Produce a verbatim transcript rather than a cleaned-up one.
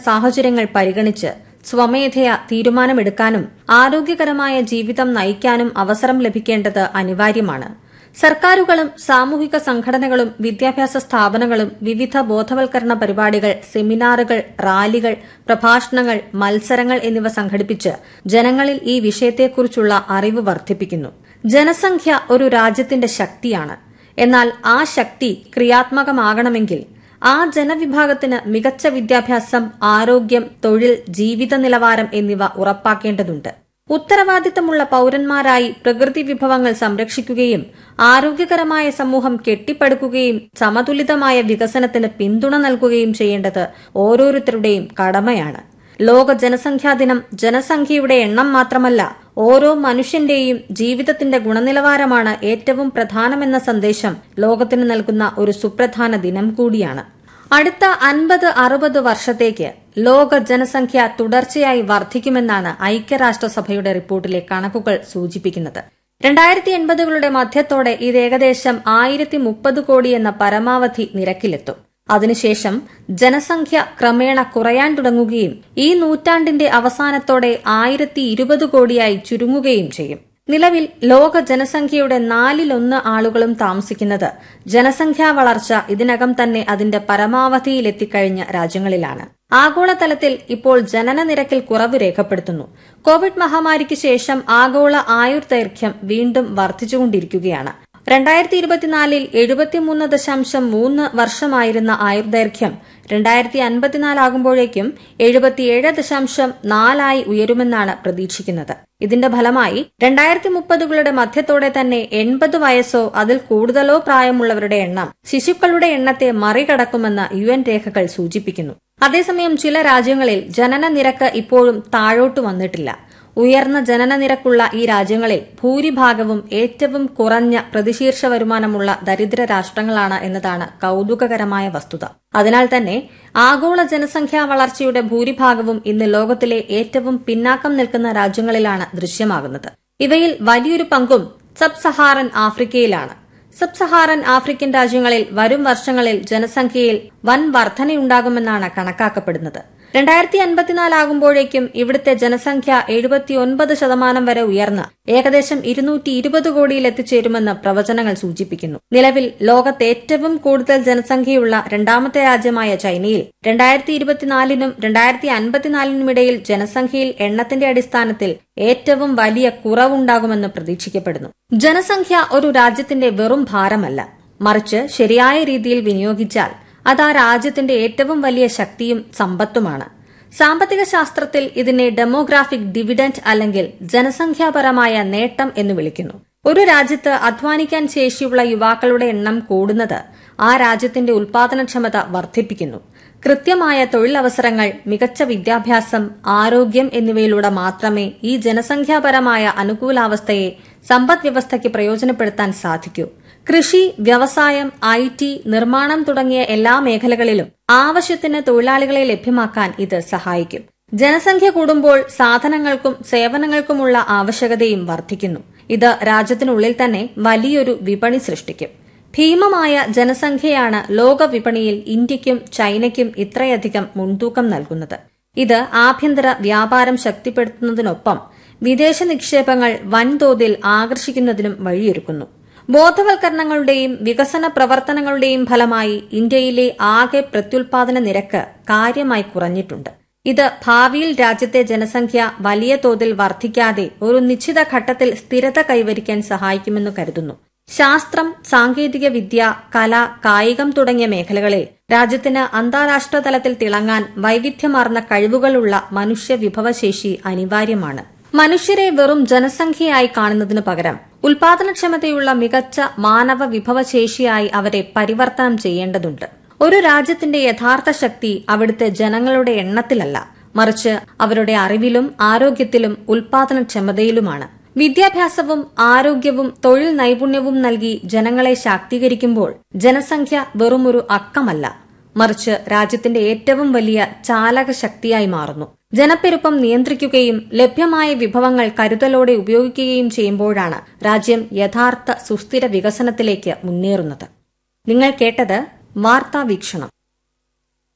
സാഹചര്യങ്ങൾ പരിഗണിച്ച് സ്വമേധയാ തീരുമാനമെടുക്കാനും ആരോഗ്യകരമായ ജീവിതം നയിക്കാനും അവസരം ലഭിക്കേണ്ടത് അനിവാര്യമാണ്. സർക്കാരുകളും സാമൂഹിക സംഘടനകളും വിദ്യാഭ്യാസ സ്ഥാപനങ്ങളും വിവിധ ബോധവൽക്കരണ പരിപാടികൾ, സെമിനാറുകൾ, റാലികൾ, പ്രഭാഷണങ്ങൾ, മത്സരങ്ങൾ എന്നിവ സംഘടിപ്പിച്ച് ജനങ്ങളിൽ ഈ വിഷയത്തെക്കുറിച്ചുള്ള അറിവ് വർദ്ധിപ്പിക്കുന്നു. ജനസംഖ്യ ഒരു രാജ്യത്തിന്റെ ശക്തിയാണ്. എന്നാൽ ആ ശക്തി ക്രിയാത്മകമാകണമെങ്കിൽ ആ ജനവിഭാഗത്തിന് മികച്ച വിദ്യാഭ്യാസം, ആരോഗ്യം, തൊഴിൽ, ജീവിത നിലവാരം എന്നിവ ഉറപ്പാക്കേണ്ടതുണ്ട്. ഉത്തരവാദിത്തമുള്ള പൌരന്മാരായി പ്രകൃതി വിഭവങ്ങൾ സംരക്ഷിക്കുകയും ആരോഗ്യകരമായ സമൂഹം കെട്ടിപ്പടുക്കുകയും സമതുലിതമായ വികസനത്തിന് പിന്തുണ നൽകുകയും ചെയ്യേണ്ടത് ഓരോരുത്തരുടെയും കടമയാണ്. ലോക ജനസംഖ്യാ ദിനം ജനസംഖ്യയുടെ എണ്ണം മാത്രമല്ല, ഓരോ മനുഷ്യന്റെയും ജീവിതത്തിന്റെ ഗുണനിലവാരമാണ് ഏറ്റവും പ്രധാനമെന്ന സന്ദേശം ലോകത്തിന് നൽകുന്ന ഒരു സുപ്രധാന ദിനം കൂടിയാണ്. അടുത്ത അൻപത് അറുപത് വർഷത്തേക്ക് ലോക ജനസംഖ്യ തുടർച്ചയായി വർദ്ധിക്കുമെന്നാണ് ഐക്യരാഷ്ട്രസഭയുടെ റിപ്പോർട്ടിലെ കണക്കുകൾ സൂചിപ്പിക്കുന്നത്. രണ്ടായിരത്തി എൺപതുകളുടെ മധ്യത്തോടെ ഇത് ഏകദേശം ആയിരത്തി മുപ്പത് കോടി എന്ന പരമാവധി നിരക്കിലെത്തും. അതിനുശേഷം ജനസംഖ്യ ക്രമേണ കുറയാൻ തുടങ്ങുകയും ഈ നൂറ്റാണ്ടിന്റെ അവസാനത്തോടെ ആയിരത്തി ഇരുപത് കോടിയായി ചുരുങ്ങുകയും ചെയ്യും. നിലവിൽ ലോക ജനസംഖ്യയുടെ നാലിലൊന്ന് ആളുകളും താമസിക്കുന്നത് ജനസംഖ്യാ വളർച്ച ഇതിനകം തന്നെ അതിന്റെ പരമാവധിയിലെത്തിക്കഴിഞ്ഞ രാജ്യങ്ങളിലാണ്. ആഗോളതലത്തിൽ ഇപ്പോൾ ജനന നിരക്കിൽ കുറവ് രേഖപ്പെടുത്തുന്നു. കോവിഡ് മഹാമാരിക്ക് ശേഷം ആഗോള ആയുർദൈർഘ്യം വീണ്ടും വർദ്ധിച്ചുകൊണ്ടിരിക്കുകയാണ്. രണ്ടായിരത്തി ഇരുപത്തിനാലിൽ എഴുപത്തിമൂന്ന് ദശാംശം മൂന്ന് വർഷമായിരുന്ന ആയുർദൈർഘ്യം രണ്ടായിരത്തി അൻപത്തിനാലാകുമ്പോഴേക്കും എഴുപത്തിയേഴ് ദശാംശം നാലായി ഉയരുമെന്നാണ് പ്രതീക്ഷിക്കുന്നത്. ഇതിന്റെ ഫലമായി രണ്ടായിരത്തി മുപ്പതുകളുടെ മധ്യത്തോടെ തന്നെ എൺപത് വയസ്സോ അതിൽ കൂടുതലോ പ്രായമുള്ളവരുടെ എണ്ണം ശിശുക്കളുടെ എണ്ണത്തെ മറികടക്കുമെന്ന് യു എൻ രേഖകൾ സൂചിപ്പിക്കുന്നു. അതേസമയം ചില രാജ്യങ്ങളിൽ ജനന നിരക്ക് ഇപ്പോഴും താഴോട്ട് വന്നിട്ടില്ല. ഉയർന്ന ജനന നിരക്കുള്ള ഈ രാജ്യങ്ങളിൽ ഭൂരിഭാഗവും ഏറ്റവും കുറഞ്ഞ പ്രതിശീർഷ വരുമാനമുള്ള ദരിദ്ര രാഷ്ട്രങ്ങളാണ് എന്നതാണ് കൌതുകകരമായ വസ്തുത. അതിനാൽ തന്നെ ആഗോള ജനസംഖ്യാ വളർച്ചയുടെ ഭൂരിഭാഗവും ഇന്ന് ലോകത്തിലെ ഏറ്റവും പിന്നാക്കം നിൽക്കുന്ന രാജ്യങ്ങളിലാണ് ദൃശ്യമാകുന്നത്. ഇവയിൽ വലിയൊരു പങ്കും sub Saharan ആഫ്രിക്കയിലാണ്. Sub Saharan African രാജ്യങ്ങളിൽ വരും വർഷങ്ങളിൽ ജനസംഖ്യയിൽ വൻ വർധനയുണ്ടാകുമെന്നാണ് കണക്കാക്കപ്പെടുന്നത്. രണ്ടായിരത്തി അൻപത്തിനാലാകുമ്പോഴേക്കും ഇവിടുത്തെ ജനസംഖ്യ എഴുപത്തിയൊൻപത് ശതമാനം വരെ ഉയർന്ന് ഏകദേശം ഇരുന്നൂറ്റി ഇരുപത് കോടിയിൽ എത്തിച്ചേരുമെന്ന് പ്രവചനങ്ങൾ സൂചിപ്പിക്കുന്നു. നിലവിൽ ലോകത്ത് ഏറ്റവും കൂടുതൽ ജനസംഖ്യയുള്ള രണ്ടാമത്തെ രാജ്യമായ ചൈനയിൽ രണ്ടായിരത്തി ഇരുപത്തിനാലിനും രണ്ടായിരത്തി അൻപത്തിനാലിനുമിടയിൽ ജനസംഖ്യയിൽ എണ്ണത്തിന്റെ അടിസ്ഥാനത്തിൽ ഏറ്റവും വലിയ കുറവുണ്ടാകുമെന്ന് പ്രതീക്ഷിക്കപ്പെടുന്നു. ജനസംഖ്യ ഒരു രാജ്യത്തിന്റെ വെറും ഭാരമല്ല, മറിച്ച് ശരിയായ രീതിയിൽ വിനിയോഗിച്ചാൽ അത് ആ രാജ്യത്തിന്റെ ഏറ്റവും വലിയ ശക്തിയും സമ്പത്തുമാണ്. സാമ്പത്തിക ശാസ്ത്രത്തിൽ ഇതിനെ ഡെമോഗ്രാഫിക് ഡിവിഡന്റ് അല്ലെങ്കിൽ ജനസംഖ്യാപരമായ നേട്ടം എന്ന് വിളിക്കുന്നു. ഒരു രാജ്യത്ത് അധ്വാനിക്കാൻ ശേഷിയുള്ള യുവാക്കളുടെ എണ്ണം കൂടുന്നത് ആ രാജ്യത്തിന്റെ ഉൽപാദനക്ഷമത വർദ്ധിപ്പിക്കുന്നു. കൃത്യമായ തൊഴിലവസരങ്ങൾ, മികച്ച വിദ്യാഭ്യാസം, ആരോഗ്യം എന്നിവയിലൂടെ മാത്രമേ ഈ ജനസംഖ്യാപരമായ അനുകൂലാവസ്ഥയെ സമ്പദ്വ്യവസ്ഥയ്ക്ക് പ്രയോജനപ്പെടുത്താൻ സാധിക്കൂ. കൃഷി, വ്യവസായം, ഐ ടി, നിർമ്മാണം തുടങ്ങിയ എല്ലാ മേഖലകളിലും ആവശ്യത്തിന് തൊഴിലാളികളെ ലഭ്യമാക്കാൻ ഇത് സഹായിക്കും. ജനസംഖ്യ കൂടുമ്പോൾ സാധനങ്ങൾക്കും സേവനങ്ങൾക്കുമുള്ള ആവശ്യകതയും വർദ്ധിക്കുന്നു. ഇത് രാജ്യത്തിനുള്ളിൽ തന്നെ വലിയൊരു വിപണി സൃഷ്ടിക്കും. ഭീമമായ ജനസംഖ്യയാണ് ലോക വിപണിയിൽ ഇന്ത്യയ്ക്കും ചൈനയ്ക്കും ഇത്രയധികം മുൻതൂക്കം നൽകുന്നത്. ഇത് ആഭ്യന്തര വ്യാപാരം ശക്തിപ്പെടുത്തുന്നതിനൊപ്പം വിദേശ നിക്ഷേപങ്ങൾ വൻതോതിൽ ആകർഷിക്കുന്നതിനും വഴിയൊരുക്കുന്നു. ബോധവൽക്കരണങ്ങളുടെയും വികസന പ്രവർത്തനങ്ങളുടെയും ഫലമായി ഇന്ത്യയിലെ ആകെ പ്രത്യുൽപാദന നിരക്ക് കാര്യമായി കുറഞ്ഞിട്ടുണ്ട്. ഇത് ഭാവിയിൽ രാജ്യത്തെ ജനസംഖ്യ വലിയ തോതിൽ വർദ്ധിക്കാതെ ഒരു നിശ്ചിത ഘട്ടത്തിൽ സ്ഥിരത കൈവരിക്കാൻ സഹായിക്കുമെന്ന് കരുതുന്നു. ശാസ്ത്രം, സാങ്കേതിക വിദ്യ, കല, കായികം തുടങ്ങിയ മേഖലകളിൽ രാജ്യത്തിന് അന്താരാഷ്ട്ര തലത്തിൽ തിളങ്ങാൻ വൈവിധ്യമാർന്ന കഴിവുകളുള്ള മനുഷ്യ വിഭവശേഷി അനിവാര്യമാണ്. മനുഷ്യരെ വെറും ജനസംഖ്യയായി കാണുന്നതിനു പകരം ഉൽപാദനക്ഷമതയുള്ള മികച്ച മാനവ വിഭവശേഷിയായി അവരെ പരിവർത്തനം ചെയ്യേണ്ടതുണ്ട്. ഒരു രാജ്യത്തിന്റെ യഥാർത്ഥ ശക്തി അവിടുത്തെ ജനങ്ങളുടെ എണ്ണത്തിലല്ല, മറിച്ച് അവരുടെ അറിവിലും ആരോഗ്യത്തിലും ഉൽപാദനക്ഷമതയിലുമാണ്. വിദ്യാഭ്യാസവും ആരോഗ്യവും തൊഴിൽ നൈപുണ്യവും നൽകി ജനങ്ങളെ ശാക്തീകരിക്കുമ്പോൾ ജനസംഖ്യ വെറുമൊരു അക്കമല്ല, മറിച്ച് രാജ്യത്തിന്റെ ഏറ്റവും വലിയ ചാലക ശക്തിയായി മാറുന്നു. ജനപ്പെരുപ്പം നിയന്ത്രിക്കുകയും ലഭ്യമായ വിഭവങ്ങൾ കരുതലോടെ ഉപയോഗിക്കുകയും ചെയ്യുമ്പോഴാണ് രാജ്യം യഥാർത്ഥ സുസ്ഥിര വികസനത്തിലേക്ക് മുന്നേറുന്നത്. നിങ്ങൾ കേട്ടത് വാർത്താ വീക്ഷണം.